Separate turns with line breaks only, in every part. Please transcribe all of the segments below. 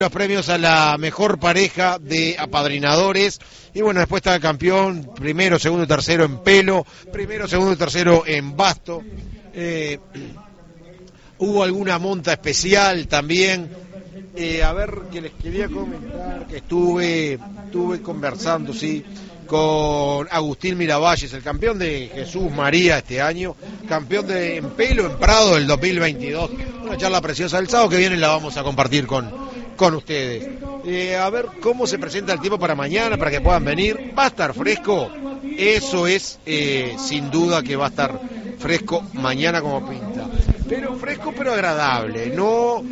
Los premios a la mejor pareja de apadrinadores. Y bueno, después está el campeón, primero, segundo y tercero en pelo, primero, segundo y tercero en basto. Hubo alguna monta especial también. A ver, que les quería comentar que estuve conversando, sí, con Agustín Miravalles, el campeón de Jesús María este año, campeón de en pelo en Prado del 2022. Una charla preciosa. El sábado que viene la vamos a compartir con ustedes. A ver cómo se presenta el tiempo para mañana, para que puedan venir. Va a estar fresco, eso es sin duda que va a estar fresco mañana como pinta. Pero fresco pero agradable, no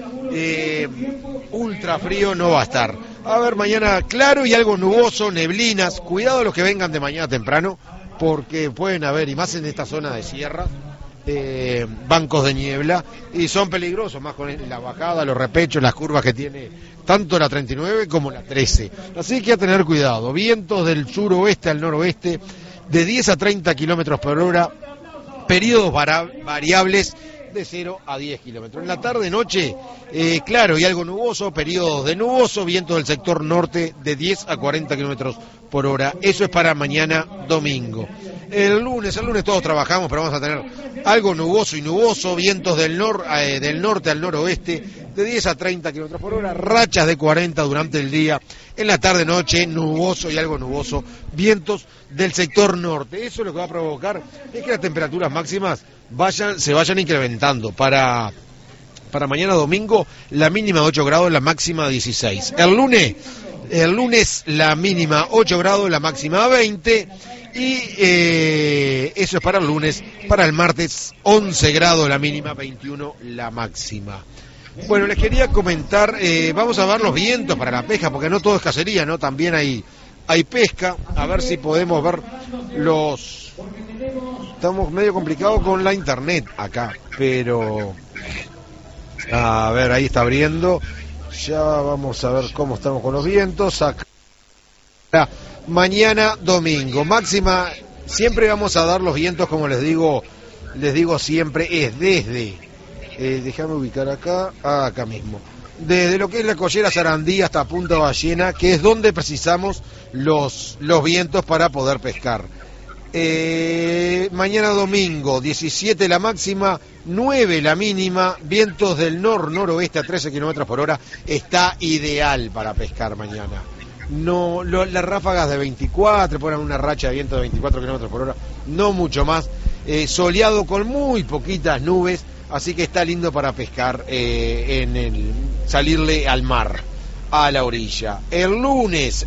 ultra frío no va a estar. A ver, mañana claro y algo nuboso, neblinas. Cuidado los que vengan de mañana temprano, porque pueden haber, y más en esta zona de sierra, bancos de niebla, y son peligrosos, más con la bajada, los repechos, las curvas que tiene tanto la 39 como la 13. Así que a tener cuidado. Vientos del suroeste al noroeste de 10 a 30 kilómetros por hora, periodos variables de 0 a 10 kilómetros. En la tarde-noche, claro y algo nuboso, periodos de nuboso, viento del sector norte de 10 a 40 kilómetros por hora. Eso es para mañana domingo. El lunes todos trabajamos, pero vamos a tener algo nuboso y nuboso, vientos del norte al noroeste de 10 a 30 kilómetros por hora, rachas de 40 durante el día. En la tarde-noche, nuboso y algo nuboso, vientos del sector norte. Eso lo que va a provocar es que las temperaturas máximas se vayan incrementando. Para mañana domingo, la mínima 8 grados, la máxima 16. El lunes la mínima 8 grados, la máxima 20. Y eso es para el lunes. Para el martes, 11 grados la mínima, 21 la máxima. Bueno, les quería comentar, vamos a ver los vientos para la pesca, porque no todo es cacería, ¿no? También hay pesca. A ver si podemos ver los... Estamos medio complicados con la internet acá, pero... A ver, ahí está abriendo. Ya vamos a ver cómo estamos con los vientos. Acá. Mañana domingo, máxima, siempre vamos a dar los vientos, como les digo siempre, es desde, déjame ubicar acá mismo, desde lo que es la Collera Sarandí hasta Punta Ballena, que es donde precisamos los vientos para poder pescar. Mañana domingo, 17 la máxima, 9 la mínima, vientos del noroeste a 13 kilómetros por hora, está ideal para pescar mañana. No, las ráfagas de 24, ponen una racha de viento de 24 kilómetros por hora, no mucho más, soleado con muy poquitas nubes, así que está lindo para pescar, salirle al mar, a la orilla. El lunes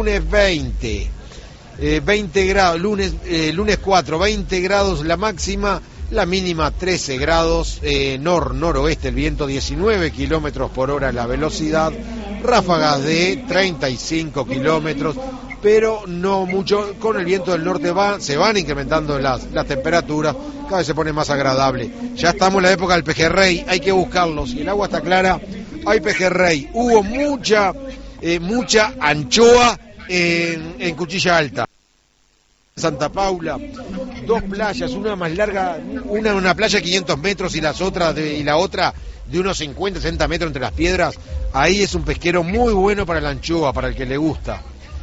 20 grados, lunes 4, 20 grados la máxima, la mínima 13 grados, noroeste el viento, 19 kilómetros por hora la velocidad, ráfagas de 35 kilómetros, pero no mucho. Con el viento del norte se van incrementando las temperaturas, cada vez se pone más agradable. Ya estamos en la época del pejerrey, hay que buscarlos, si el agua está clara, hay pejerrey. Hubo mucha anchoa en Cuchilla Alta. Santa Paula, dos playas, una más larga, una playa de 500 metros y la otra de unos 50, 60 metros entre las piedras. Ahí es un pesquero muy bueno para la anchoa, para el que le gusta.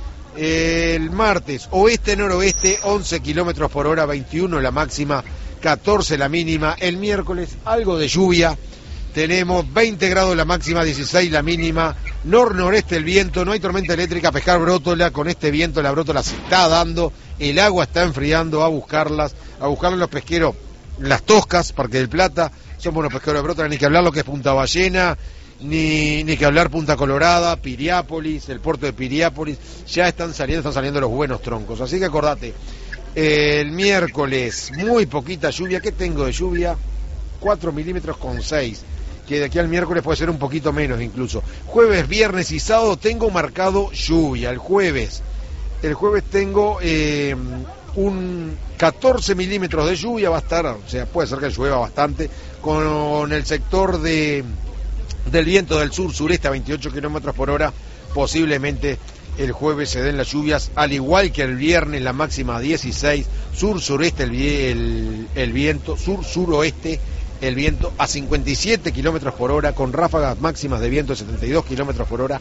El martes, oeste-noroeste, 11 kilómetros por hora, 21 la máxima, 14 la mínima. El miércoles, algo de lluvia. Tenemos 20 grados la máxima, 16 la mínima, noreste el viento, no hay tormenta eléctrica, pescar brótola, con este viento la brótola se está dando, el agua está enfriando, a buscarlos los pesqueros, las toscas, Parque del Plata, son buenos pesqueros de brótola, ni que hablar lo que es Punta Ballena, ni que hablar Punta Colorada, Piriápolis, el puerto de Piriápolis, ya están saliendo los buenos troncos, así que acordate, el miércoles, muy poquita lluvia, ¿qué tengo de lluvia? 4 milímetros con 6. Que de aquí al miércoles puede ser un poquito menos incluso. Jueves, viernes y sábado tengo marcado lluvia. El jueves tengo un 14 milímetros de lluvia, va a estar, o sea, puede ser que llueva bastante, con el sector del viento del sur-sureste a 28 kilómetros por hora, posiblemente el jueves se den las lluvias, al igual que el viernes, la máxima 16, sur-sureste el viento, sur-suroeste el viento a 57 kilómetros por hora, con ráfagas máximas de viento de 72 kilómetros por hora